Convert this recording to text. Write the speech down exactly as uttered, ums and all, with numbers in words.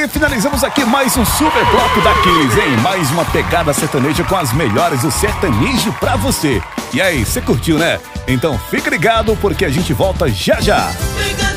E finalizamos aqui mais um super bloco daqueles, hein? Mais uma pegada sertaneja com as melhores do sertanejo pra você. E aí, você curtiu, né? Então fica ligado porque a gente volta já já.